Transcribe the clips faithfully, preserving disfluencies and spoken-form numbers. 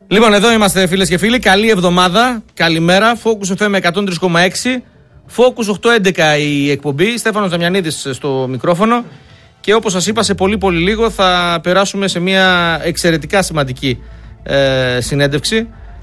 Λοιπόν, εδώ είμαστε φίλες και φίλοι. Καλή εβδομάδα. Καλημέρα. Focus εφ εμ εκατόν τρία κόμμα έξι. Focus οκτώ έντεκα η εκπομπή. Στέφανος Δαμιανίδης στο μικρόφωνο. Και όπως σας είπα, σε πολύ πολύ λίγο θα περάσουμε σε μια εξαιρετικά σημαντική ε, συνέντευξη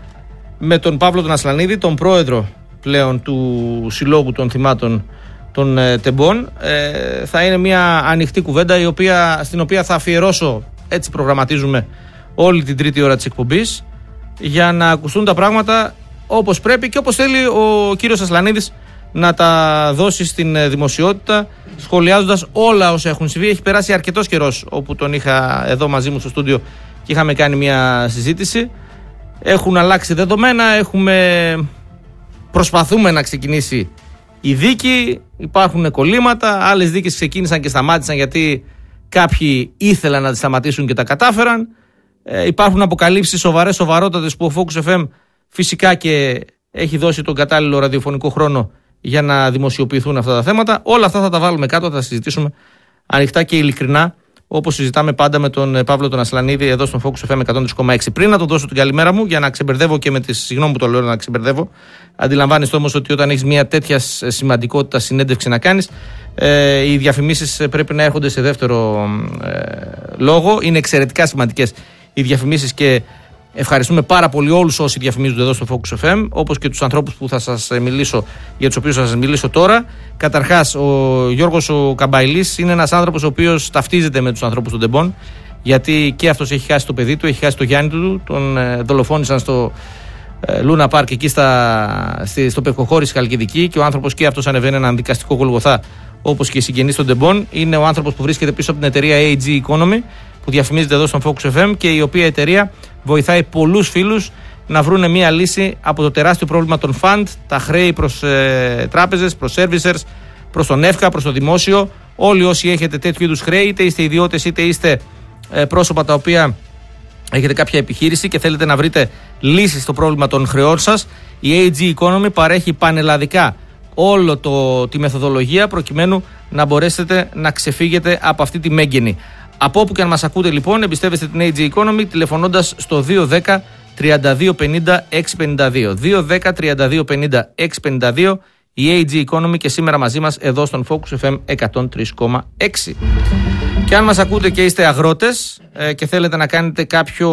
με τον Παύλο τον Ασλανίδη, τον πρόεδρο πλέον του Συλλόγου των Θυμάτων των ε, Τεμπών. Ε, θα είναι μια ανοιχτή κουβέντα η οποία, στην οποία θα αφιερώσω, έτσι προγραμματίζουμε, όλη την τρίτη ώρα της εκπομπής, για να ακουστούν τα πράγματα όπως πρέπει και όπως θέλει ο κύριος Ασλανίδης να τα δώσει στην δημοσιότητα, σχολιάζοντας όλα όσα έχουν συμβεί. Έχει περάσει αρκετός καιρός όπου τον είχα εδώ μαζί μου στο στούντιο και είχαμε κάνει μια συζήτηση. Έχουν αλλάξει δεδομένα, έχουμε... προσπαθούμε να ξεκινήσει η δίκη, υπάρχουν κολλήματα, άλλες δίκες ξεκίνησαν και σταμάτησαν γιατί κάποιοι ήθελαν να τις σταματήσουν και τα κατάφεραν. Ε, υπάρχουν αποκαλύψεις σοβαρές, σοβαρότατες που ο Focus εφ εμ φυσικά και έχει δώσει τον κατάλληλο ραδιοφωνικό χρόνο για να δημοσιοποιηθούν αυτά τα θέματα. Όλα αυτά θα τα βάλουμε κάτω, θα τα συζητήσουμε ανοιχτά και ειλικρινά, όπως συζητάμε πάντα με τον Παύλο τον Ασλανίδη εδώ στον Focus εφ εμ εκατόν τρία κόμμα έξι. Πριν να τον δώσω την καλημέρα μου, για να ξεμπερδεύω και με τις. Συγγνώμη που το λέω να ξεμπερδεύω. Αντιλαμβάνεστε όμως ότι όταν έχεις μια τέτοια σημαντικότητα συνέντευξη να κάνεις, ε, οι διαφημίσεις πρέπει να έρχονται σε δεύτερο ε, λόγο. Είναι εξαιρετικά σημαντικές οι διαφημίσεις και ευχαριστούμε πάρα πολύ όλους όσοι διαφημίζονται εδώ στο Focus εφ εμ, όπως και τους ανθρώπους που θα σας μιλήσω, για τους οποίους θα σας μιλήσω τώρα. Καταρχάς, ο Γιώργος ο Καμπαϊλής είναι ένας άνθρωπος ο οποίος ταυτίζεται με τους ανθρώπους των Τεμπών, γιατί και αυτός έχει χάσει το παιδί του, έχει χάσει το Γιάννη του, τον ε, δολοφόνησαν στο ε, Λούνα Πάρκ εκεί στα, στη, στο Πευκοχώρι στη Χαλκιδική, και ο άνθρωπος και αυτός ανεβαίνει έναν δικαστικό γολγοθά, όπως και οι συγγενείς των Τεμπών. Είναι ο άνθρωπος που βρίσκεται πίσω από την εταιρεία έι τζι Economy, που διαφημίζεται εδώ στον Focus εφ εμ και η οποία εταιρεία βοηθάει πολλούς φίλους να βρουν μια λύση από το τεράστιο πρόβλημα των fund, τα χρέη προς ε, τράπεζες, προς servicers, προς τον ΕΦΚΑ, προς το δημόσιο. Όλοι όσοι έχετε τέτοιου είδους χρέη, είτε είστε ιδιώτες είτε είστε ε, πρόσωπα τα οποία έχετε κάποια επιχείρηση και θέλετε να βρείτε λύσεις στο πρόβλημα των χρεών σας, η έι τζι Economy παρέχει πανελλαδικά όλο το, τη μεθοδολογία προκειμένου να μπορέσετε να ξεφύγετε από αυτή τη μέγενη. Από όπου και αν μας ακούτε λοιπόν, εμπιστεύεστε την έι τζι Economy τηλεφωνώντας στο δύο ένα μηδέν τριάντα δύο πενήντα έξι πενήντα δύο. δύο ένα μηδέν τριάντα δύο πενήντα έξι πενήντα δύο η έι τζι Economy και σήμερα μαζί μας εδώ στον Focus εφ εμ εκατόν τρία κόμμα έξι. Και αν μας ακούτε και είστε αγρότες ε, και θέλετε να κάνετε κάποιο,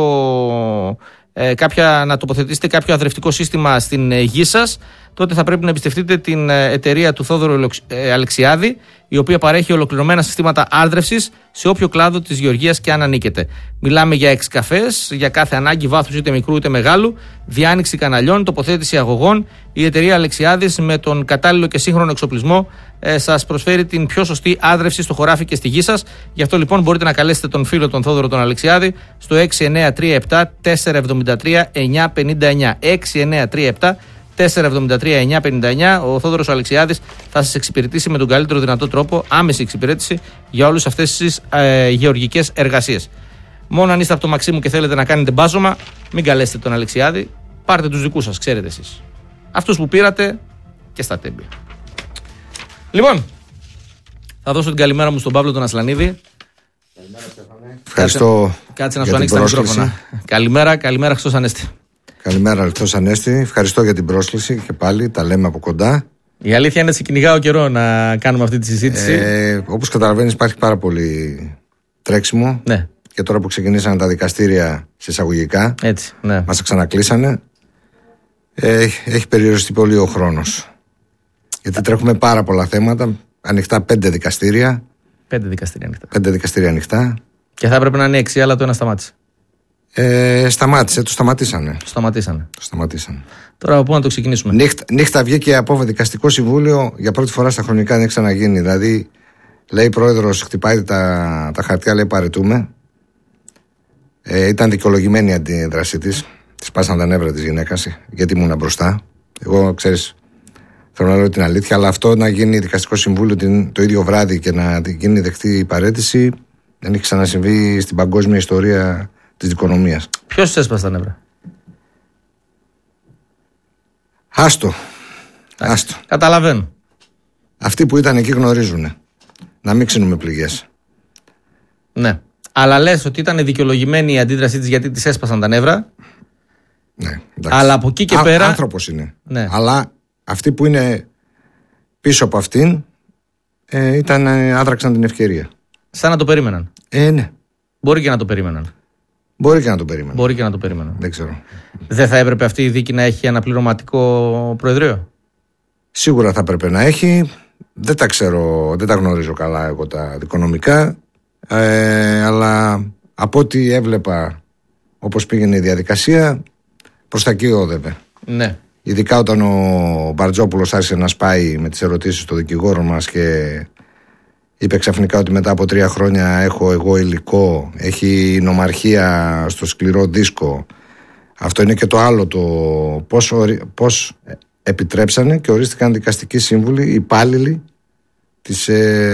ε, κάποια, να τοποθετήσετε κάποιο αδρευτικό σύστημα στην ε, γη σας, τότε θα πρέπει να εμπιστευτείτε την εταιρεία του Θόδωρου Αλεξιάδη, η οποία παρέχει ολοκληρωμένα συστήματα άρδρευσης σε όποιο κλάδο της γεωργίας και αν ανήκετε. Μιλάμε για εξκαφές, για κάθε ανάγκη βάθους είτε μικρού είτε μεγάλου, διάνοιξη καναλιών, τοποθέτηση αγωγών. Η εταιρεία Αλεξιάδης με τον κατάλληλο και σύγχρονο εξοπλισμό ε, σας προσφέρει την πιο σωστή άρδρευση στο χωράφι και στη γη σας. Γι' αυτό λοιπόν μπορείτε να καλέσετε τον φίλο τον Θόδωρο τον Αλεξιάδη στο έξι εννιά τρία επτά τέσσερα εβδομήντα τρία εννιά πενήντα εννιά. έξι εννιά τρία επτά τέσσερα εβδομήντα τρία εννιά πενήντα εννιά. Ο Θόδωρος Αλεξιάδης θα σας εξυπηρετήσει με τον καλύτερο δυνατό τρόπο, άμεση εξυπηρέτηση για όλες αυτές τις ε, γεωργικές εργασίες. Μόνο αν είστε από το Μαξίμου και θέλετε να κάνετε μπάζωμα, μην καλέσετε τον Αλεξιάδη. Πάρτε τους δικούς σας, ξέρετε εσείς. Αυτούς που πήρατε και στα τέμπη. Λοιπόν, θα δώσω την καλημέρα μου στον Παύλο τον Ασλανίδη. Καλημέρα, Στέφανε. Ευχαριστώ. Κάτσε, κάτσε να σου ανοίξει τα μικρόφωνα. Καλημέρα, καλημέρα, Χριστός Ανέστη. Καλημέρα, Χριστός Ανέστη. Ευχαριστώ για την πρόσκληση και πάλι τα λέμε από κοντά. Η αλήθεια είναι ότι σε κυνηγάω καιρό να κάνουμε αυτή τη συζήτηση. Ε, όπως καταλαβαίνεις, υπάρχει πάρα πολύ τρέξιμο. Ναι. Και τώρα που ξεκινήσαν τα δικαστήρια σε εισαγωγικά, έτσι, ναι. Μας ξανακλείσανε. Ε, έχει περιοριστεί πολύ ο χρόνος. Γιατί τρέχουμε πάρα πολλά θέματα. Ανοιχτά πέντε δικαστήρια. Πέντε δικαστήρια ανοιχτά. Πέντε δικαστήρια ανοιχτά. Και θα έπρεπε να είναι έξι, αλλά το ένα σταμάτησε. Ε, σταμάτησε, το σταματήσανε. Το σταματήσανε. Το σταματήσανε. Τώρα από πού να το ξεκινήσουμε. Νύχτα, νύχτα βγήκε από δικαστικό συμβούλιο για πρώτη φορά στα χρονικά, δεν έχει ξαναγίνει. Δηλαδή, λέει πρόεδρος, χτυπάει τα, τα χαρτιά, λέει παρετούμε. Ε, ήταν δικαιολογημένη η αντίδρασή της. Της πάσαν τα νεύρα της γυναίκας, γιατί ήμουν μπροστά. Εγώ, ξέρεις, θέλω να λέω την αλήθεια, αλλά αυτό να γίνει δικαστικό συμβούλιο την, το ίδιο βράδυ και να γίνει δεκτή η παρέτηση, δεν έχει ξανασυμβεί στην παγκόσμια ιστορία της δικονομίας. Ποιος έσπασε τα νεύρα? Άστο. Άστο. Καταλαβαίνω. Αυτοί που ήταν εκεί γνωρίζουν. Να μην ξύνουμε πληγές. Ναι. Αλλά λες ότι ήταν δικαιολογημένη η αντίδρασή της γιατί της έσπασαν τα νεύρα. Ναι, αλλά από εκεί και Α, πέρα. Άνθρωπος είναι. Ναι. Αλλά αυτοί που είναι πίσω από αυτήν ε, ήταν, ε, άδραξαν την ευκαιρία. Σαν να το περίμεναν. Ε, ναι. Μπορεί και να το περίμεναν. Μπορεί και να το περίμεναν. Μπορεί και να το περίμεναν. Δεν ξέρω. Δεν θα έπρεπε αυτή η δίκη να έχει ένα πληρωματικό προεδρείο? Σίγουρα θα έπρεπε να έχει. Δεν τα ξέρω, δεν τα γνωρίζω καλά εγώ τα δικονομικά. Ε, αλλά από ό,τι έβλεπα, όπως πήγαινε η διαδικασία, προς τα εκεί όδευε. Ναι. Ειδικά όταν ο Μπαρτζόπουλος άρχισε να σπάει με τις ερωτήσεις των δικηγόρων μας και είπε ξαφνικά ότι μετά από τρία χρόνια έχω εγώ υλικό, έχει νομαρχία στο σκληρό δίσκο. Αυτό είναι και το άλλο, το πώς, ορι... πώς επιτρέψανε και ορίστηκαν δικαστικοί σύμβουλοι, υπάλληλοι της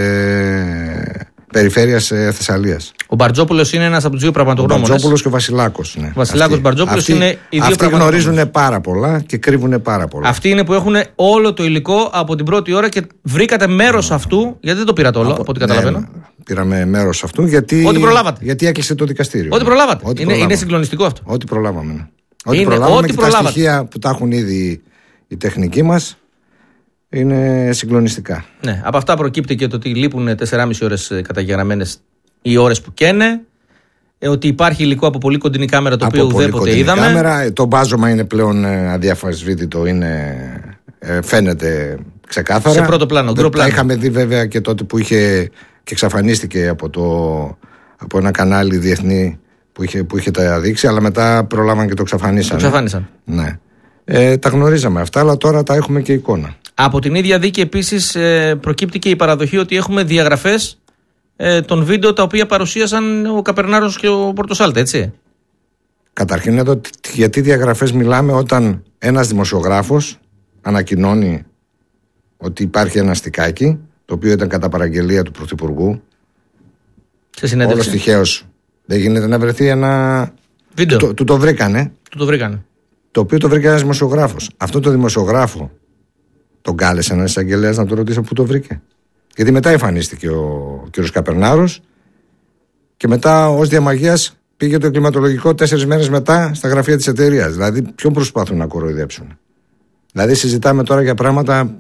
ε... περιφέρειας ε, Θεσσαλίας. Ο Μπαρτζόπουλος είναι ένας από τους δύο πραγματογνώμονες. Ο Μπαρτζόπουλος και ο Βασιλάκος. Ναι. Ο Βασιλάκος Μπαρτζόπουλος είναι οι δύο αυτοί πραγματογνώμονες. γνωρίζουν πάρα πολλά και κρύβουν πάρα πολλά. Αυτοί είναι που έχουν όλο το υλικό από την πρώτη ώρα και βρήκατε μέρος αυτού, γιατί δεν το πήρατε όλο, από, από ό,τι καταλαβαίνω. Ναι, πήραμε μέρος αυτού γιατί, ό,τι προλάβατε. γιατί έκλεισε το δικαστήριο. Ό,τι προλάβατε. Ό,τι είναι, είναι συγκλονιστικό αυτό. Ό,τι προλάβαμε. Ναι. Ό,τι είναι, προλάβαμε ό,τι και προλάβατε. Τα στοιχεία που τα έχουν ήδη οι τεχνικοί μας είναι συγκλονιστικά. Ναι, από αυτά προκύπτει και το ότι λείπουν τεσσεράμισι ώρες καταγεγραμμένες οι ώρες που καίνε, ότι υπάρχει υλικό από πολύ κοντινή κάμερα το οποίο ουδέποτε είδαμε. Κάμερα, το μπάζωμα είναι πλέον αδιαφασβήτητο, είναι, ε, φαίνεται ξεκάθαρα. Σε πρώτο πλάνο, γκρο πλάνο. Τα είχαμε δει βέβαια και τότε που είχε και εξαφανίστηκε από, το, από ένα κανάλι διεθνή που είχε, που είχε τα δείξει, αλλά μετά προλάβαν και το εξαφανίσαν. Το εξαφάνισαν. Ναι. Ε, τα γνωρίζαμε αυτά, αλλά τώρα τα έχουμε και εικόνα. Από την ίδια δίκη επίσης ε, προκύπτει και η παραδοχή ότι έχουμε διαγραφές ε, των βίντεο τα οποία παρουσίασαν ο Καπερνάρος και ο Πορτοσάλτε, έτσι. Καταρχήν εδώ γιατί διαγραφές μιλάμε όταν ένας δημοσιογράφος ανακοινώνει ότι υπάρχει ένα στικάκι, το οποίο ήταν κατά παραγγελία του Πρωθυπουργού. Σε συνέντευξη. Όλος τυχαίως δεν γίνεται να βρεθεί ένα βίντεο. Του, του το βρήκανε. Του το βρήκανε. Το οποίο το βρήκε ένας δημοσιογράφος. Αυτό το δημοσιογράφο τον κάλεσε ένας εισαγγελέας να του ρωτήσει πού το βρήκε. Γιατί μετά εμφανίστηκε ο κ. Καπερνάρος και μετά ως διαμαγείας πήγε το εγκληματολογικό τέσσερις μέρες μετά στα γραφεία της εταιρείας. Δηλαδή, ποιον προσπαθούν να κοροϊδέψουν. Δηλαδή, συζητάμε τώρα για πράγματα.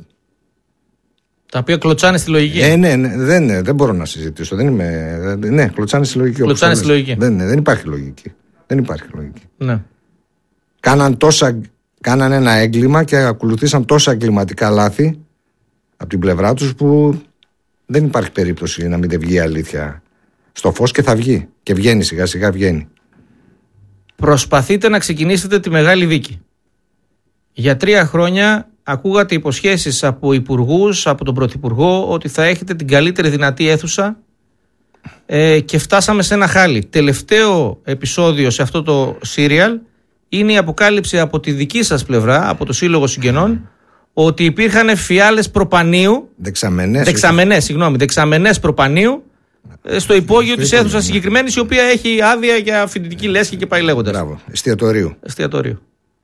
Τα οποία κλωτσάνε στη λογική. Ε, ναι, ναι, δεν, ναι, δεν μπορώ να συζητήσω. Δεν είμαι, ναι, κλωτσάνε στη λογική. Κλωτσάνε στη λογική. Δεν, ναι, δεν υπάρχει λογική. Δεν υπάρχει λογική. Ναι. Κάναν, τόσα, κάναν ένα έγκλημα και ακολουθήσαν τόσα εγκληματικά λάθη από την πλευρά τους που δεν υπάρχει περίπτωση να μην βγει η αλήθεια στο φως και θα βγει. Και βγαίνει σιγά σιγά βγαίνει. Προσπαθείτε να ξεκινήσετε τη μεγάλη δίκη. Για τρία χρόνια ακούγατε υποσχέσεις από υπουργούς, από τον Πρωθυπουργό ότι θα έχετε την καλύτερη δυνατή αίθουσα ε, και φτάσαμε σε ένα χάλι. Τελευταίο επεισόδιο σε αυτό το serial είναι η αποκάλυψη από τη δική σας πλευρά, από το Σύλλογο Συγγενών, ότι υπήρχαν φιάλες προπανίου, δεξαμενές, δεξαμενές, συγγνώμη, δεξαμενές προπανίου στο υπόγειο της αίθουσας συγκεκριμένης, η οποία έχει άδεια για φοιτητική λέσχη και πάει λέγοντας. Μπράβο, εστιατορίου. Εστιατορίου.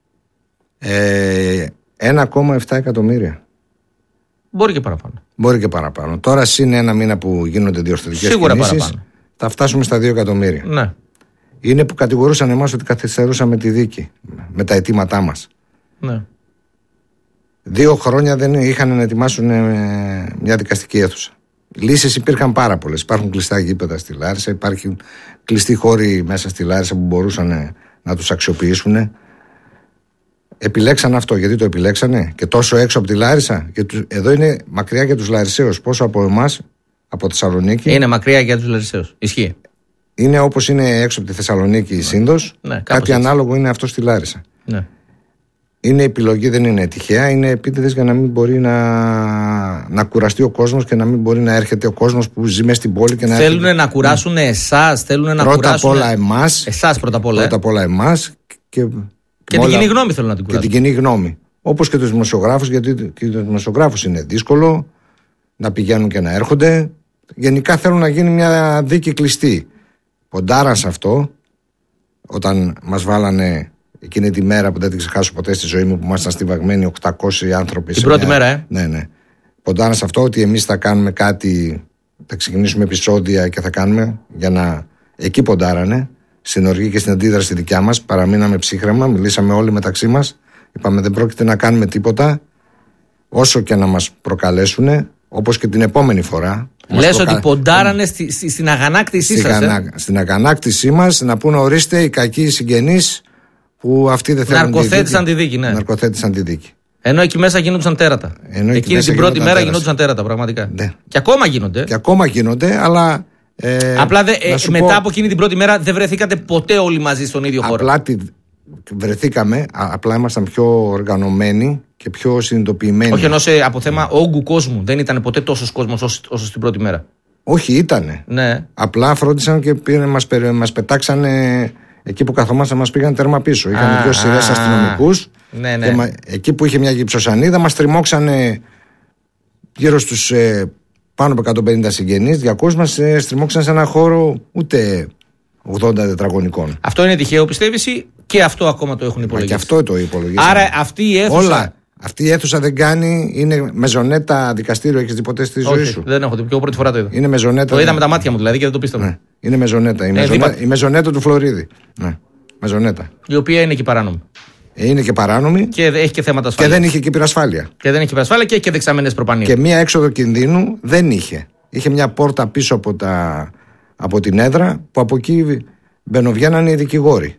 Ε, ένα κόμμα επτά εκατομμύρια. Μπορεί και παραπάνω. Μπορεί και παραπάνω. Τώρα συν ένα μήνα που γίνονται διορθωτικές σίγουρα κινήσεις, παραπάνω. Θα φτάσουμε στα δύο εκατομμύρια. Ναι. Είναι που κατηγορούσαν εμάς ότι καθυστερούσαμε τη δίκη με τα αιτήματά μας. Ναι. Δύο χρόνια δεν είχαν να ετοιμάσουν μια δικαστική αίθουσα. Λύσεις υπήρχαν πάρα πολλές. Υπάρχουν κλειστά γήπεδα στη Λάρισα, υπάρχουν κλειστοί χώροι μέσα στη Λάρισα που μπορούσαν να τους αξιοποιήσουν. Επιλέξαν αυτό. Γιατί το επιλέξανε και τόσο έξω από τη Λάρισα. Και τους, εδώ είναι μακριά για τους Λαρισαίους. Πόσο από εμάς, από Θεσσαλονίκη. Είναι μακριά για τους Λαρισαίους. Ισχύει. Είναι όπως είναι έξω από τη Θεσσαλονίκη η ναι. Σύνδος. Ναι, κάτι έτσι. Ανάλογο είναι αυτό στη Λάρισα. Ναι. Είναι επιλογή, δεν είναι τυχαία. Είναι επίτηδες για να μην μπορεί να, να κουραστεί ο κόσμος και να μην μπορεί να έρχεται ο κόσμος που ζει μέσα στην πόλη. Και να θέλουν έρχεται... να κουράσουν εσάς, θέλουν να πρώτα κουράσουν. Πρώτα απ' όλα εμάς. Εσάς πρώτα απ' όλα. Πρώτα απ' όλα εμάς. Και, και την κοινή γνώμη θέλουν να την κουράσουν. Και την κοινή γνώμη. Όπως και τους δημοσιογράφους, γιατί και τους δημοσιογράφους είναι δύσκολο να πηγαίνουν και να έρχονται. Γενικά θέλουν να γίνει μια δίκη κλειστή. Ποντάραν σε αυτό όταν μας βάλανε εκείνη τη μέρα που δεν την ξεχάσω ποτέ στη ζωή μου, που ήμασταν στιβαγμένοι οκτακόσιοι άνθρωποι. Την πρώτη μια... μέρα, ε. Ναι, ναι. Ποντάραν σε αυτό ότι εμείς θα κάνουμε κάτι, θα ξεκινήσουμε επεισόδια και θα κάνουμε για να. Εκεί ποντάρανε. στην οργή και στην αντίδραση δικιά μας. Παραμείναμε ψύχρεμα, μιλήσαμε όλοι μεταξύ μας. Είπαμε δεν πρόκειται να κάνουμε τίποτα, όσο και να μας προκαλέσουν, όπως και την επόμενη φορά. Λες προκα... ότι ποντάρανε στη, στη, στην αγανάκτησή σας. Στην, ε? στην αγανάκτησή μας να πούνε ορίστε οι κακοί συγγενείς που αυτοί δεν θέλουν. Ναρκοθέτησαν τη δίκη, ναι. Ναρκοθέτησαν τη δίκη. Ενώ εκεί μέσα γίνονταν τέρατα. Ενώ εκείνη την πρώτη μέρα γινόντουσαν τέρατα, πραγματικά. Ναι. Και ακόμα γίνονται. Και ακόμα γίνονται, αλλά. Ε, Απλά δε, ε, μετά πω... από εκείνη την πρώτη μέρα δεν βρεθήκατε ποτέ όλοι μαζί στον ίδιο χώρο. Απλά τη... βρεθήκαμε, απλά ήμασταν πιο οργανωμένοι και πιο συνειδητοποιημένοι. Όχι, ενώ σε, από θέμα όγκου κόσμου δεν ήταν ποτέ τόσος κόσμος όσο, όσο στην πρώτη μέρα. Όχι, ήτανε. Ναι. Απλά φρόντισαν και πήρε, μας, μας πετάξανε. Εκεί που καθόμασταν μας πήγαν τέρμα πίσω. Είχαν δύο σειρές αστυνομικούς. Ναι, ναι. Και μα, εκεί που είχε μια γυψοσανίδα μας τριμώξανε γύρω στους ε, πάνω από εκατόν πενήντα συγγενείς. διακόσιοι μας ε, στριμώξαν σε ένα χώρο ούτε ογδόντα τετραγωνικών. Αυτό είναι τυχαίο πιστεύεις ή και αυτό ακόμα το έχουν υπολογίσει? Μα και αυτό το υπολογίσαμε. Άρα αυτή η αίθουσα. Όλα. Αυτή η αίθουσα δεν κάνει, είναι μεζονέτα δικαστήριο. Έχεις δει ποτέ στη ζωή Όχι, σου? Δεν έχω δει, πιο πρώτη φορά το είδα. Είναι μεζονέτα. Το είδα με τα μάτια μου δηλαδή και δεν το πίστευα. Ναι, είναι μεζονέτα. Η, ε, μεζονέ... η μεζονέτα του Φλωρίδη. Ναι, μεζονέτα. Η οποία είναι και παράνομη. Είναι και παράνομη. Και έχει και θέματα ασφάλειας. Και δεν είχε και υπερασφάλεια. Και δεν είχε υπερασφάλεια και έχει και δεξαμενές προπανίες. Και μία έξοδο κινδύνου δεν είχε. Είχε μια πόρτα πίσω από, τα... από την έδρα που από εκεί μπαινοβγαίνανε οι δικηγόροι.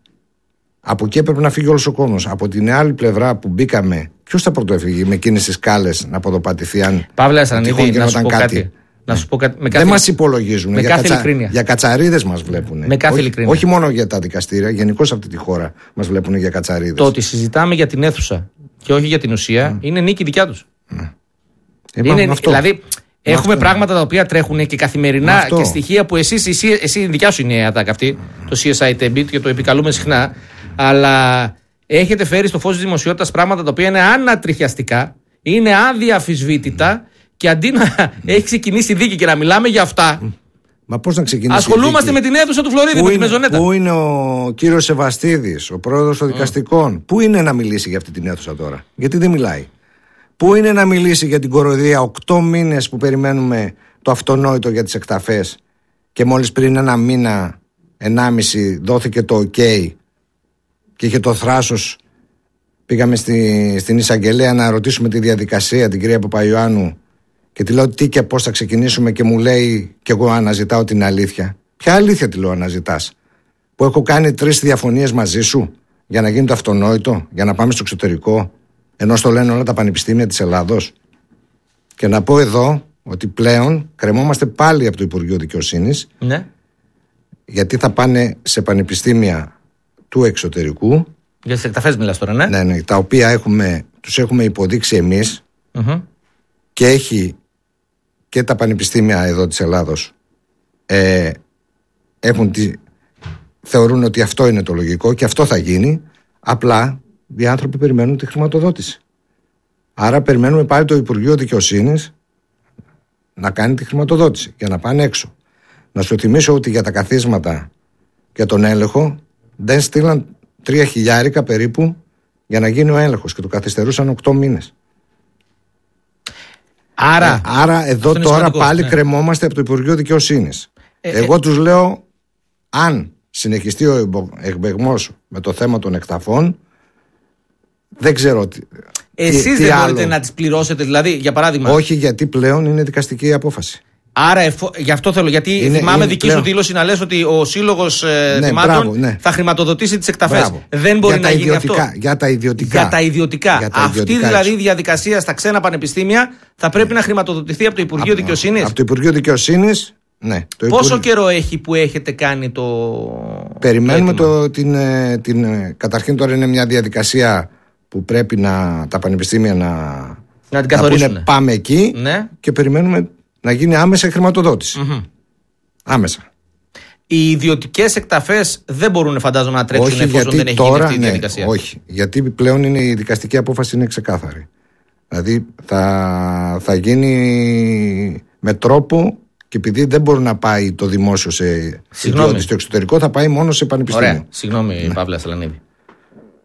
Από εκεί έπρεπε να φύγει όλος ο κόσμος. Από την άλλη πλευρά που μπήκαμε, ποιος θα πρωτοέφυγε με εκείνες τις σκάλες να ποδοπατηθεί αν. Παύλα Ασανίδη, να σου πω κάτι. κάτι. Να σου πω κάτι. Με κάθε... Δεν μας υπολογίζουν. Με για, κάθε κατσα... ειλικρίνεια. για κατσαρίδες μας βλέπουν. Με κάθε όχι, όχι μόνο για τα δικαστήρια, γενικώς αυτή τη χώρα μας βλέπουν για κατσαρίδες. Το ότι συζητάμε για την αίθουσα και όχι για την ουσία mm. είναι νίκη δικιά τους. Mm. Είναι, αυτό. Δηλαδή, έχουμε αυτό. πράγματα τα οποία τρέχουν και καθημερινά και στοιχεία που εσείς, εσύ, εσύ δικιά σου είναι η ατάκα αυτή, mm. το σι ες άι Tembit και το επικαλούμε συχνά. Αλλά έχετε φέρει στο φως της δημοσιότητας πράγματα τα οποία είναι ανατριχιαστικά, είναι αδιαφυσβήτητα και αντί να έχει ξεκινήσει δίκη και να μιλάμε για αυτά. Μα πώς να ξεκινήσει. Ασχολούμαστε με την αίθουσα του Φλωρίδη, με τη μεζονέτα. Πού είναι ο κύριος Σεβαστίδης, ο πρόεδρος των δικαστικών, mm. πού είναι να μιλήσει για αυτή την αίθουσα τώρα? Γιατί δεν μιλάει? Πού είναι να μιλήσει για την κοροϊδία οκτώ μήνες που περιμένουμε το αυτονόητο για τις εκταφές και μόλις πριν ένα μήνα, ενάμιση δόθηκε το OK και είχε το θράσος. Πήγαμε στη, στην εισαγγελέα να ρωτήσουμε τη διαδικασία, την κυρία Παπαϊωάννου, και τη λέω τι και πώς θα ξεκινήσουμε και μου λέει και εγώ αναζητάω την αλήθεια. Ποια αλήθεια τη λέω αναζητάς? Που έχω κάνει τρεις διαφωνίες μαζί σου για να γίνει το αυτονόητο, για να πάμε στο εξωτερικό, ενώ στο λένε όλα τα πανεπιστήμια της Ελλάδος. Και να πω εδώ ότι πλέον κρεμόμαστε πάλι από το Υπουργείο Δικαιοσύνης, ναι. γιατί θα πάνε σε πανεπιστήμια του εξωτερικού. Για τις εκταφές μιλάς τώρα, ναι. Ναι, ναι, τα οποία έχουμε, τους έχουμε υποδείξει εμείς mm-hmm. και έχει και τα πανεπιστήμια εδώ της Ελλάδος ε, έχουν τη, θεωρούν ότι αυτό είναι το λογικό και αυτό θα γίνει. Απλά οι άνθρωποι περιμένουν τη χρηματοδότηση. Άρα περιμένουμε πάλι το Υπουργείο Δικαιοσύνης να κάνει τη χρηματοδότηση για να πάνε έξω. Να σου θυμίσω ότι για τα καθίσματα και τον έλεγχο δεν στείλαν τρία χιλιάρικα περίπου για να γίνει ο έλεγχος και το καθυστερούσαν οκτώ μήνες. Άρα, ε, άρα εδώ τώρα σημαντικό, πάλι ναι. κρεμόμαστε από το Υπουργείο Δικαιοσύνης. Ε, Εγώ ε, τους λέω, αν συνεχιστεί ο εκβεγμός με το θέμα των εκταφών, δεν ξέρω τι. Εσείς τι, δεν τι μπορείτε άλλο. να τις πληρώσετε, δηλαδή, για παράδειγμα. Όχι, γιατί πλέον είναι δικαστική η απόφαση. Άρα, εφο... γι' αυτό θέλω, γιατί είναι, θυμάμαι είναι δική πλέον. σου δήλωση να λες ότι ο Σύλλογος ε, ναι, Θυμάτων μπράβο, ναι. θα χρηματοδοτήσει τις εκταφές. Μπράβο. Δεν μπορεί για να γίνει αυτό. Για τα ιδιωτικά. Για τα ιδιωτικά. Για τα Αυτή ιδιωτικά δηλαδή η έτσι. διαδικασία στα ξένα πανεπιστήμια θα πρέπει να χρηματοδοτηθεί από το Υπουργείο Δικαιοσύνης. Από το Υπουργείο Δικαιοσύνης, ναι. Το Πόσο Υπουργείο... καιρό έχει που έχετε κάνει το. Περιμένουμε το, την, την. Καταρχήν τώρα είναι μια διαδικασία που πρέπει να, τα πανεπιστήμια να. Να την καθορίσουν. Να πούνε πάμε εκεί ναι. και περιμένουμε να γίνει άμεσα η χρηματοδότηση. Mm-hmm. Άμεσα. Οι ιδιωτικές εκταφές δεν μπορούν, φαντάζομαι, να τρέξουν όχι, εφόσον δεν έχει τώρα, γίνει αυτή η ναι, διαδικασία. Όχι, γιατί πλέον είναι, η δικαστική απόφαση είναι ξεκάθαρη. Δηλαδή θα, θα γίνει με τρόπο και επειδή δεν μπορεί να πάει το δημόσιο σε ιδιώτη στο εξωτερικό, θα πάει μόνο σε πανεπιστήμιο. Ωραία. Συγγνώμη, ναι. Παύλα Ασλανίδη.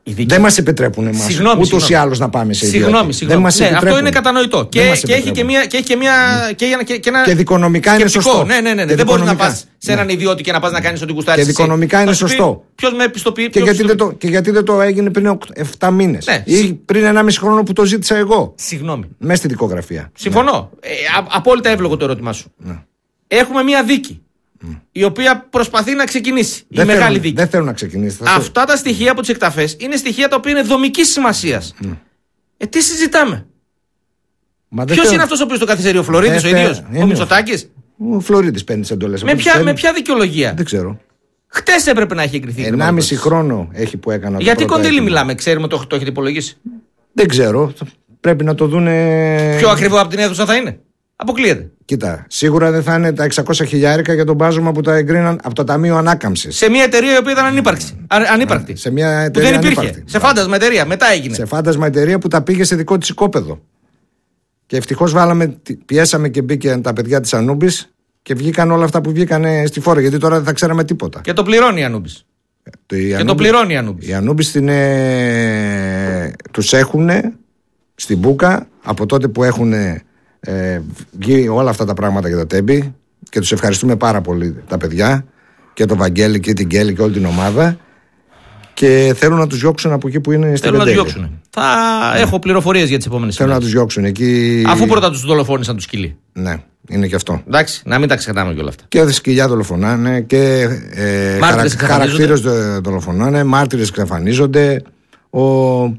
Δεν μας επιτρέπουν εμάς ούτως ή άλλως να πάμε σε ιδιότητα. Συγγνώμη, συγγνώμη. Ναι, αυτό είναι κατανοητό. Και, και έχει και, μια, και, έχει και, μια, mm. και, και, και ένα. Και δικονομικά είναι σωστό. Ναι, ναι, ναι, ναι. Δεν μπορεί να πας σε έναν ιδιώτη και να πας να κάνεις ό,τι γουστάρεις. Και δικονομικά είναι σωστό. Ποιος με επιστοποιεί. Και, γιατί το, και γιατί δεν το έγινε πριν επτά μήνες. Ναι. Ή πριν ενάμιση χρόνο που το ζήτησα εγώ. Συγγνώμη. Μέσα στη δικογραφία. Συμφωνώ. Ε, απόλυτα εύλογο το ερώτημά σου. Ναι. Έχουμε μια δίκη. Mm. Η οποία προσπαθεί να ξεκινήσει. Δεν η θέλουν, μεγάλη δίκη. Δεν θέλουν να ξεκινήσει. Αυτά τα στοιχεία από τις εκταφές είναι στοιχεία τα οποία είναι δομικής σημασίας. Mm. Ε, τι συζητάμε. Ποιος θέλουν... είναι αυτός ο οποίος το καθυστερεί, ο Φλωρίδης ο ίδιος, ο Μητσοτάκης. Ο Φλωρίδης παίρνει τις εντολές. Με, ποια, με ποια δικαιολογία. Δεν ξέρω. Χτες έπρεπε να έχει εγκριθεί. Ενάμιση χρόνο έχει που έκανα. Γιατί κονδύλι μιλάμε, ξέρουμε το, το έχετε υπολογίσει. Δεν ξέρω. Πρέπει να το δούνε. Πιο ακριβό από την αίθουσα θα είναι. Αποκλείεται. Κοίτα, σίγουρα δεν θα είναι τα εξακόσια χιλιάρικα για τον μπάζωμα που τα εγκρίναν από το Ταμείο Ανάκαμψης. Σε μια εταιρεία η οποία ήταν ανύπαρκτη. ανύπαρκτη. Σε μια εταιρεία που δεν υπήρχε. Ανύπαρκτη. Σε φάντασμα εταιρεία. Μετά έγινε. Σε φάντασμα εταιρεία που τα πήγε σε δικό της οικόπεδο. Και ευτυχώς βάλαμε, πιέσαμε και μπήκαν τα παιδιά της Ανούμπης και βγήκαν όλα αυτά που βγήκαν στη φόρα. Γιατί τώρα δεν θα ξέραμε τίποτα. Και το πληρώνει η Ανούμπης. Το, η και Ανούμπη, το πληρώνει η Ανούμπης. Οι Ανούμπης ε, τους έχουν στην Μπούκα από τότε που έχουν. Ε, βγει όλα αυτά τα πράγματα για το Τέμπι και τους ευχαριστούμε πάρα πολύ τα παιδιά και τον Βαγγέλη και την Κέλη και όλη την ομάδα και θέλουν να τους διώξουν από εκεί που είναι στην Πεντέλη. Θέλουν να τους διώξουν. Θα ναι. έχω πληροφορίες για τις επόμενες Θέλουν να τους διώξουν εκεί. Αφού πρώτα τους δολοφόνησαν τους σκυλί. Ναι, είναι και αυτό. Εντάξει, να μην τα ξεχνάμε και όλα αυτά. Και σκυλιά δολοφονάνε και ε, χαρα, χαρακτήρες δολοφονάνε, μάρτυρες εξαφανίζονται. Ο, ο,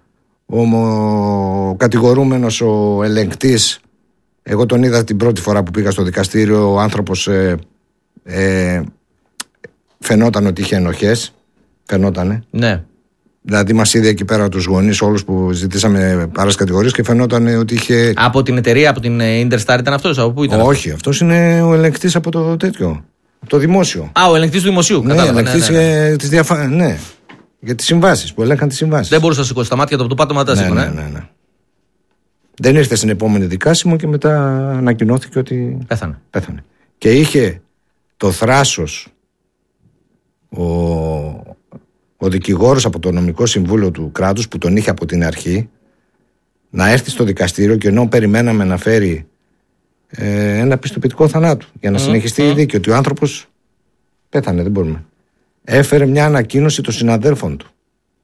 ο κατηγορούμενος, ο ελεγκτής. Εγώ τον είδα την πρώτη φορά που πήγα στο δικαστήριο. Ο άνθρωπος ε, ε, φαινόταν ότι είχε ενοχές. Φαινότανε. Ναι. Δηλαδή μας είδε εκεί πέρα τους γονείς όλους που ζητήσαμε άλλες κατηγορίες και φαινόταν ότι είχε. Από την εταιρεία, από την Interstar ήταν αυτός, από πού ήταν? Όχι, αυτός είναι ο ελεγκτής από το τέτοιο. Από το δημόσιο. Α, ο ελεγκτής του δημοσίου. Ναι, ο ελεγκτής ναι, ναι, ναι. της διαφα... ναι. Για τις συμβάσεις που ελέγχαν τις συμβάσεις. Δεν μπορούσε να σηκώσει τα μάτια του από το πάτωμα τα σήκωνε. Ναι, ναι, ναι. Δεν ήρθε στην επόμενη δικάσιμο και μετά ανακοινώθηκε ότι πέθανε. πέθανε. Και είχε το θράσος ο, ο δικηγόρος από το νομικό συμβούλιο του κράτους που τον είχε από την αρχή να έρθει στο δικαστήριο και ενώ περιμέναμε να φέρει ε, ένα πιστοποιητικό θανάτου για να mm, συνεχιστεί mm. η δίκη ότι ο άνθρωπος πέθανε, δεν μπορούμε. Έφερε μια ανακοίνωση των συναδέλφων του.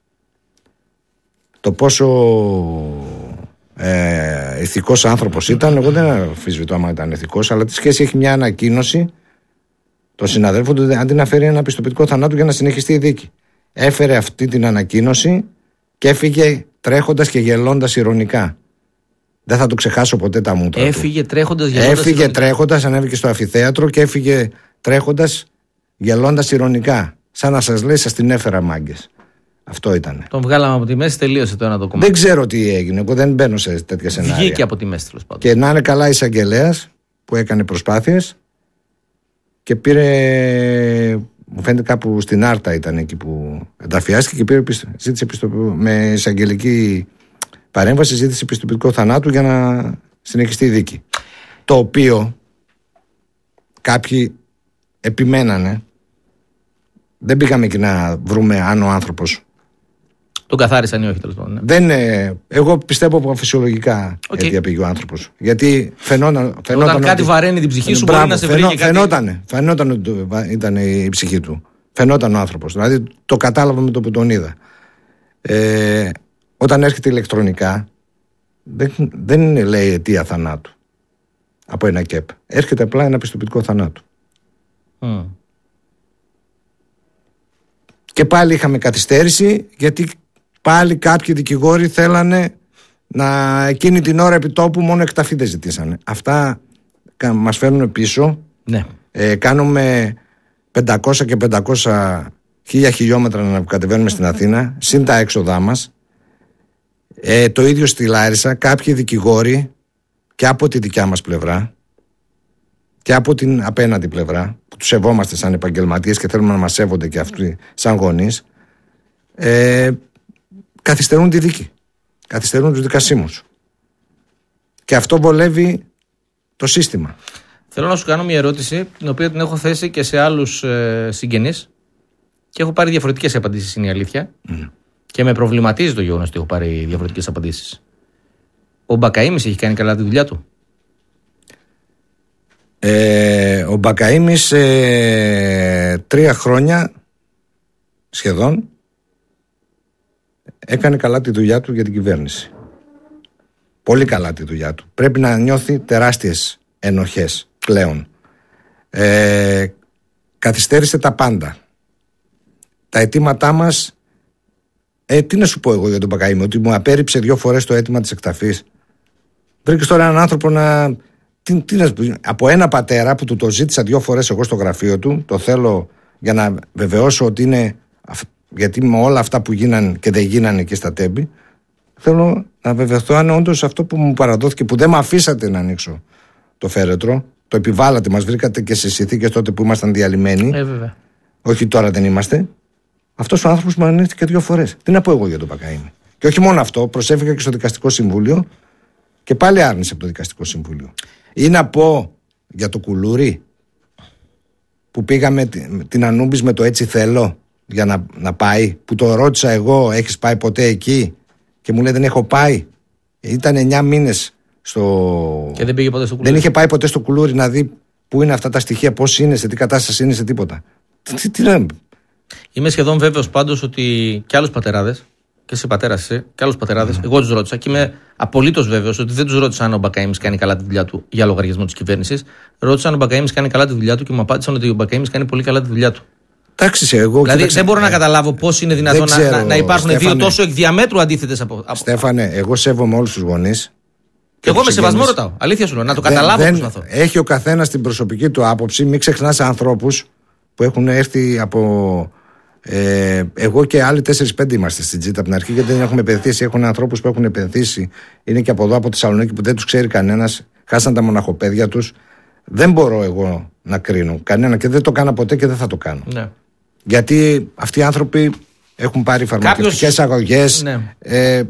Το πόσο ε, ηθικός άνθρωπος ήταν, εγώ δεν αμφισβητώ άμα ήταν ηθικός, αλλά τη σχέση έχει μια ανακοίνωση των συναδέλφων του αντί να φέρει ένα πιστοποιητικό θανάτου για να συνεχιστεί η δίκη. Έφερε αυτή την ανακοίνωση και έφυγε τρέχοντας και γελώντας ηρωνικά. Δεν θα το ξεχάσω ποτέ τα μούτρα έφυγε του. Τρέχοντας, γελώντας έφυγε ηρωνικά. τρέχοντας, ανέβηκε στο αμφιθέατρο και έφυγε τρέχοντας, γελώντας ηρωνικά. Σαν να σας λέει, σας την έφερα μάγκες. Αυτό ήταν. Τον βγάλαμε από τη μέση, τελείωσε το ένα το κομμάτι. Δεν ξέρω τι έγινε. Εγώ δεν μπαίνω σε τέτοια σενάρια. Βγήκε από τη μέση, τέλος πάντων. Και να είναι καλά εισαγγελέας που έκανε προσπάθειες και πήρε. Μου φαίνεται κάπου στην Άρτα ήταν εκεί που ενταφιάστηκε και πήρε, ζήτησε πιστοποιητικό, με εισαγγελική παρέμβαση ζήτησε πιστοποιητικό θανάτου για να συνεχιστεί η δίκη. Το οποίο κάποιοι επιμένανε. Δεν πήγαμε εκεί να βρούμε αν ο άνθρωπος τον καθάρισαν ή όχι, τέλος πάντων. Ναι. Δεν, ε, εγώ πιστεύω από φυσιολογικά okay. αίτια πήγε ο άνθρωπος. Γιατί φαινόταν. φαινόταν Όταν κάτι ότι, βαραίνει την ψυχή σου, μπράβο, μπορεί να σε βρει. Φαινόταν, φαινόταν ότι ήταν η ψυχή του. Φαινόταν ο άνθρωπος. Δηλαδή το κατάλαβα με το που τον είδα. Ε, όταν έρχεται ηλεκτρονικά, δεν, δεν λέει αιτία θανάτου από ένα ΚΕΠ. Έρχεται απλά ένα πιστοποιητικό θανάτου. Mm. Και πάλι είχαμε καθυστέρηση γιατί πάλι κάποιοι δικηγόροι θέλανε να εκείνη την ώρα επιτόπου μόνο εκταφή δεν ζητήσανε. Αυτά μας φέρνουν πίσω. Ναι. Ε, κάνουμε πεντακόσια και πεντακόσια χίλια χιλιόμετρα να κατεβαίνουμε στην Αθήνα, συν τα έξοδά μας. Ε, το ίδιο στη Λάρισα, κάποιοι δικηγόροι και από τη δικιά μας πλευρά και από την απέναντι πλευρά, που τους σεβόμαστε σαν επαγγελματίες και θέλουμε να μας σέβονται και αυτοί σαν γονείς, ε, καθυστερούν τη δίκη. Καθυστερούν τους δικασίμους. Και αυτό βολεύει το σύστημα. Θέλω να σου κάνω μια ερώτηση, την οποία την έχω θέσει και σε άλλους ε, συγγενείς και έχω πάρει διαφορετικές απαντήσεις, είναι η αλήθεια. Mm. Και με προβληματίζει το γεγονός ότι έχω πάρει διαφορετικές απαντήσεις. Ο Μπακαΐμης έχει κάνει καλά τη δουλειά του. Ε, ο Μπακαΐμης ε, τρία χρόνια σχεδόν έκανε καλά τη δουλειά του για την κυβέρνηση. Πολύ καλά τη δουλειά του. Πρέπει να νιώθει τεράστιες ενοχές πλέον. Ε, καθυστέρησε τα πάντα. Τα αιτήματά μας, ε, τι να σου πω εγώ για τον Μπακαΐμη, ότι μου απέρριψε δύο φορές το αίτημα της εκταφής. Βρήκες τώρα έναν άνθρωπο να... Τι, τι να σου πω, από ένα πατέρα που του το ζήτησα δύο φορές εγώ στο γραφείο του, το θέλω για να βεβαιώσω ότι είναι, γιατί με όλα αυτά που γίνανε και δεν γίνανε εκεί στα Τέμπη, θέλω να βεβαιωθώ αν όντως αυτό που μου παραδόθηκε, που δεν με αφήσατε να ανοίξω το φέρετρο, το επιβάλλατε, μας βρήκατε και σε συνθήκες τότε που ήμασταν διαλυμένοι. Ε, βέβαια. Όχι τώρα δεν είμαστε. Αυτός ο άνθρωπος μου αρνήθηκε δύο φορές. Τι να πω εγώ για τον Μπακαΐμη. Και όχι μόνο αυτό, προσέφηκα και στο Δικαστικό Συμβούλιο και πάλι άρνησε από το Δικαστικό Συμβούλιο. Ή να πω για το Κουλούρι που πήγαμε την Ανούμπης με το έτσι θέλω για να, να πάει, που το ρώτησα εγώ, έχεις πάει ποτέ εκεί, και μου λέει δεν έχω πάει. Ήταν εννιά μήνες στο... Και δεν πήγε ποτέ στο Κουλούρι. Δεν είχε πάει ποτέ στο Κουλούρι να δει πού είναι αυτά τα στοιχεία, πώς είναι, σε τι κατάσταση είναι, σε τίποτα. Τι, τι να... Είμαι σχεδόν βέβαιος πάντως ότι και άλλους πατεράδες, και εσύ πατέρας εσύ, και άλλους πατεράδες, mm. εγώ τους ρώτησα και είμαι απολύτως βέβαιος ότι δεν τους ρώτησα αν ο Μπακαΐμης κάνει καλά τη δουλειά του για λογαριασμό της κυβέρνησης. Ρώτησα αν ο Μπακαΐμης κάνει καλά τη δουλειά του και μου απάντησαν ότι ο Μπακαΐμης κάνει πολύ καλά τη δουλειά του. Εντάξει, εγώ, δηλαδή κοίταξε, δεν μπορώ ε, να καταλάβω πώς είναι δυνατόν ξέρω, να, να υπάρχουν Στέφανε, δύο τόσο εκ διαμέτρου αντίθετες από. από... Στέφανε, εγώ σέβομαι όλους τους γονείς. Και εγώ με σεβασμό ρωτάω. Αλήθεια σου λέω, να το καταλάβω δεν, προσπαθώ. Έχει ο καθένας την προσωπική του άποψη. Μην ξεχνάς ανθρώπους που έχουν έρθει από. Ε, εγώ και άλλοι τέσσερις πέντε είμαστε στην Τζίτα από την αρχή, γιατί δεν έχουμε επενδύσει. Έχουν ανθρώπους που έχουν επενδύσει, είναι και από εδώ από τη Θεσσαλονίκη που δεν τους ξέρει κανένας. Χάσαν τα μοναχοπαίδια τους. Δεν μπορώ εγώ να κρίνω κανένα και δεν το κάνα ποτέ και δεν θα το κάνω. Ναι. Γιατί αυτοί οι άνθρωποι έχουν πάρει φαρμακευτικές Κάποιος... αγωγές. Ναι. Ε,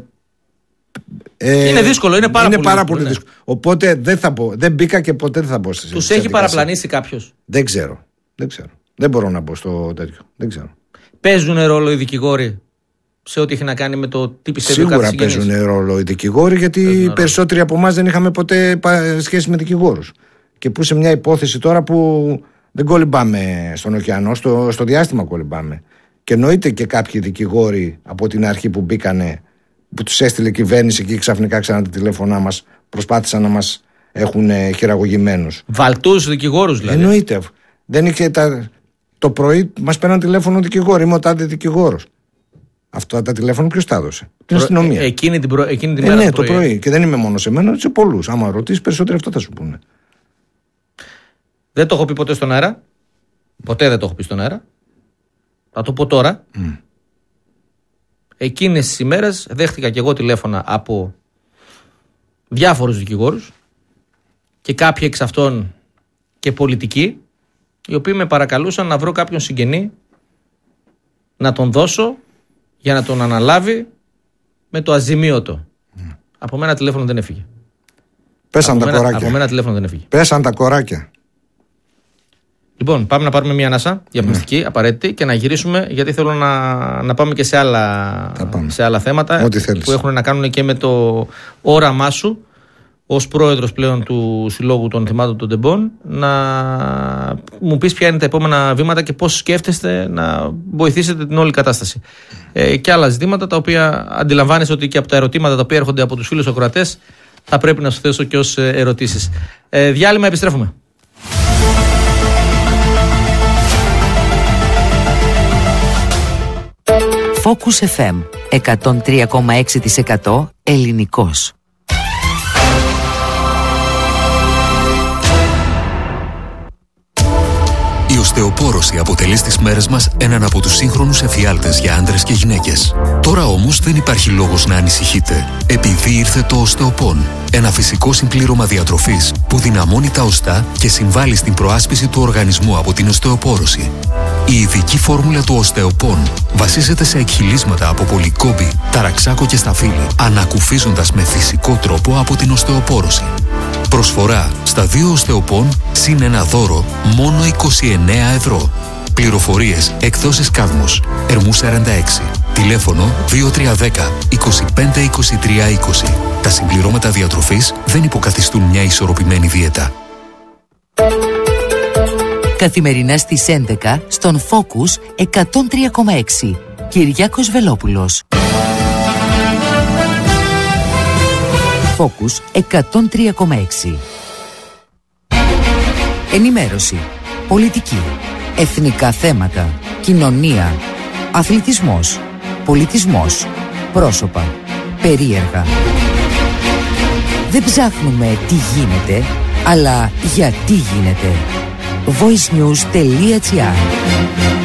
ε, είναι δύσκολο, είναι πάρα είναι πολύ, πάρα δύσκολο, πολύ ναι. δύσκολο. Οπότε δεν, θα πω, δεν μπήκα και ποτέ δεν θα μπω στη Τους έχει παραπλανήσει κάποιος? Δεν ξέρω. Δεν ξέρω. Δεν μπορώ να μπω στο τέτοιο. Δεν ξέρω. Παίζουν ρόλο οι δικηγόροι σε ό,τι έχει να κάνει με το τι πιστεύει ο κάθε συγγενής? Σίγουρα παίζουν ρόλο οι δικηγόροι, γιατί οι περισσότεροι από εμάς δεν είχαμε ποτέ σχέση με δικηγόρους. Και που σε μια υπόθεση τώρα που δεν κολυμπάμε στον ωκεανό, στο, στο διάστημα κολυμπάμε. Και εννοείται και κάποιοι δικηγόροι από την αρχή που μπήκανε, που τους έστειλε η κυβέρνηση και ξαφνικά ξανά τα τηλέφωνά μας προσπάθησαν να μας έχουν χειραγωγημένους. Βαλτούς δικηγόρους δηλαδή. Εννοείται. Δεν είχε τα... Το πρωί μας παίρνουν τηλέφωνο δικηγόροι. Είμαι ο τάδε δικηγόρος. Αυτά τα τηλέφωνα ποιος τα έδωσε? Την αστυνομία. Ε, εκείνη την, προ... εκείνη την ε, μέρα ναι, το πρωί. το πρωί. Και δεν είμαι μόνο σε μένα, σε πολλούς. Άμα ρωτήσεις περισσότεροι αυτό θα σου πούνε. Δεν το έχω πει ποτέ στον αέρα. Ποτέ δεν το έχω πει στον αέρα. Θα το πω τώρα. Mm. Εκείνες τις ημέρες δέχτηκα και εγώ τηλέφωνα από διάφορους δικηγόρους και κάποιοι εξ αυτών και πολιτικοί, οι οποίοι με παρακαλούσαν να βρω κάποιον συγγενή να τον δώσω για να τον αναλάβει με το αζημίωτο. Mm. Από μένα τηλέφωνο δεν έφυγε. Πέσαν τα μένα, κοράκια. Από μένα τηλέφωνο δεν έφυγε. Πέσαν τα κοράκια. Λοιπόν, πάμε να πάρουμε μια ανάσα διαφημιστική, mm. απαραίτητη, και να γυρίσουμε, γιατί θέλω να, να πάμε και σε άλλα, σε άλλα θέματα που έχουν να κάνουν και με το όραμά σου ως πρόεδρος πλέον του Συλλόγου των Θυμάτων των Τεμπών, να μου πεις ποια είναι τα επόμενα βήματα και πώς σκέφτεστε να βοηθήσετε την όλη κατάσταση. Ε, και άλλα ζητήματα τα οποία αντιλαμβάνεσαι ότι και από τα ερωτήματα τα οποία έρχονται από τους φίλους ακροατές θα πρέπει να σου θέσω και ως ερωτήσεις. Ε, διάλειμμα, επιστρέφουμε. Focus εφ εμ εκατόν τρία κόμμα έξι τοις εκατό ελληνικός. Η οστεοπόρωση αποτελεί στις μέρες μας έναν από τους σύγχρονους εφιάλτες για άντρες και γυναίκες. Τώρα όμως δεν υπάρχει λόγος να ανησυχείτε, επειδή ήρθε το οστεοπόν. Ένα φυσικό συμπλήρωμα διατροφής που δυναμώνει τα οστά και συμβάλλει στην προάσπιση του οργανισμού από την οστεοπόρωση. Η ειδική φόρμουλα του οστεοπόν βασίζεται σε εκχυλίσματα από πολυκόμπη, ταραξάκο και σταφύλι, ανακουφίζοντας με φυσικό τρόπο από την οστεοπόρωση. Προσφορά στα δύο οστεοπόν συν ένα δώρο μόνο είκοσι εννέα ευρώ. Πληροφορίες, εκδόσεις Κάδμος. Ερμού σαράντα έξι. Τηλέφωνο δύο τρία ένα μηδέν είκοσι πέντε είκοσι τρία είκοσι. Τα συμπληρώματα διατροφής δεν υποκαθιστούν μια ισορροπημένη δίαιτα. Καθημερινά στις έντεκα στον Focus εκατόν τρία κόμμα έξι. Κυριάκος Βελόπουλος. Focus εκατόν τρία κόμμα έξι. Ενημέρωση, πολιτική, εθνικά θέματα, κοινωνία, αθλητισμός, πολιτισμός, πρόσωπα, περίεργα. Δεν ψάχνουμε τι γίνεται, αλλά γιατί γίνεται. voice news τελεία gr